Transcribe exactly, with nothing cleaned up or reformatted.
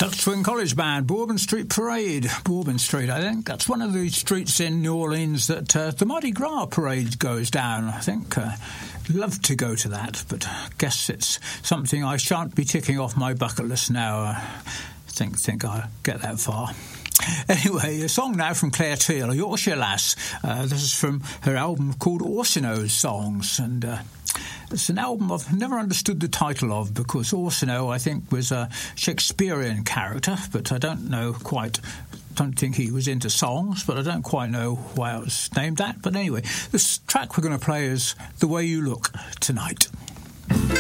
Dutch Swing College Band, Bourbon Street Parade. Bourbon Street, I think. That's one of the streets in New Orleans that uh, the Mardi Gras parade goes down, I think. Uh, love to go to that, but I guess it's something I shan't be ticking off my bucket list now. I think, think I'll get that far. Anyway, a song now from Claire Teal, Yorkshire Lass. Uh, this is from her album called Orsino's Songs, and uh, it's an album I've never understood the title of, because Orsino, I think, was a Shakespearean character, but I don't know quite, don't think he was into songs, but I don't quite know why it was named that. But anyway, this track we're going to play is The Way You Look Tonight.